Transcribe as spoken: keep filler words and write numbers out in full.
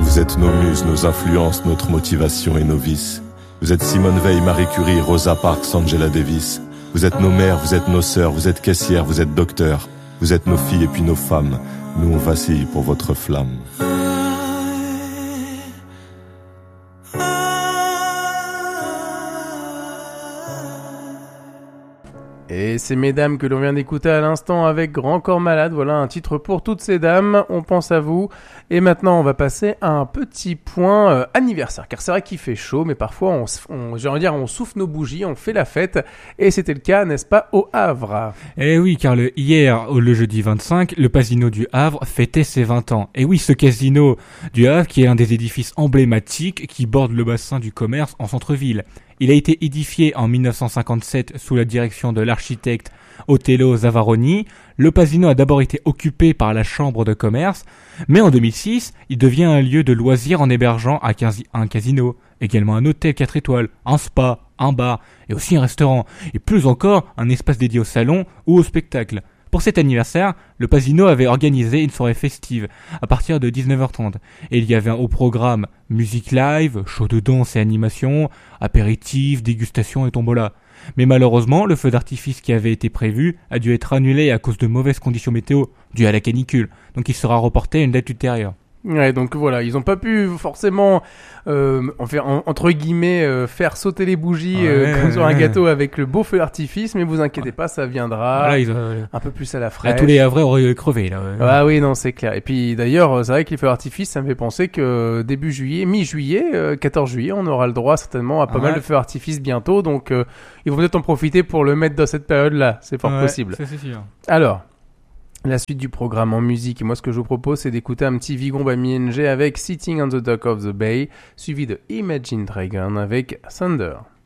Vous êtes nos muses, nos influences, notre motivation et nos vices. Vous êtes Simone Veil, Marie Curie, Rosa Parks, Angela Davis. Vous êtes nos mères, vous êtes nos sœurs, vous êtes caissières, vous êtes docteurs. Vous êtes nos filles et puis nos femmes. Nous on vacille pour votre flamme. Et ces mesdames que l'on vient d'écouter à l'instant avec Grand Corps Malade, voilà un titre pour toutes ces dames, on pense à vous. Et maintenant on va passer à un petit point euh, anniversaire, car c'est vrai qu'il fait chaud, mais parfois on, on, j'ai envie de dire, on souffle nos bougies, on fait la fête, et c'était le cas, n'est-ce pas, au Havre. Eh oui, car le, hier, le jeudi vingt-cinq, le Casino du Havre fêtait ses vingt ans. Et oui, ce casino du Havre qui est un des édifices emblématiques qui borde le bassin du commerce en centre-ville. Il a été édifié en dix-neuf cent cinquante-sept sous la direction de l'architecte Otello Zavaroni. Le casino a d'abord été occupé par la chambre de commerce, mais en deux mille six, il devient un lieu de loisirs en hébergeant un casino, également un hôtel quatre étoiles, un spa, un bar et aussi un restaurant, et plus encore un espace dédié au salon ou au spectacle. Pour cet anniversaire, le Casino avait organisé une soirée festive à partir de dix-neuf heures trente. Et il y avait au programme musique live, show de danse et animation, apéritifs, dégustation et tombola. Mais malheureusement, le feu d'artifice qui avait été prévu a dû être annulé à cause de mauvaises conditions météo, dues à la canicule. Donc il sera reporté à une date ultérieure. Ouais, donc voilà, ils ont pas pu forcément, euh, en faire, en, entre guillemets, euh, faire sauter les bougies ouais, euh, comme ouais, sur un gâteau avec le beau feu d'artifice, mais vous inquiétez ouais. pas, ça viendra voilà, ils ont, euh, un peu plus à la fraîche. Là, tous les Havrais auraient crevé, là. Ouais. Ah oui, non, c'est clair. Et puis d'ailleurs, c'est vrai que les feux d'artifice, ça me fait penser que début juillet, mi-juillet, euh, quatorze juillet, on aura le droit certainement à pas ouais. mal de feux d'artifice bientôt, donc euh, ils vont peut-être en profiter pour le mettre dans cette période-là, c'est fort ouais, possible. Ça, c'est sûr. Alors, la suite du programme en musique, et moi ce que je vous propose c'est d'écouter un petit Vigon by M N G avec Sitting on the Dock of the Bay, suivi de Imagine Dragon avec Thunder.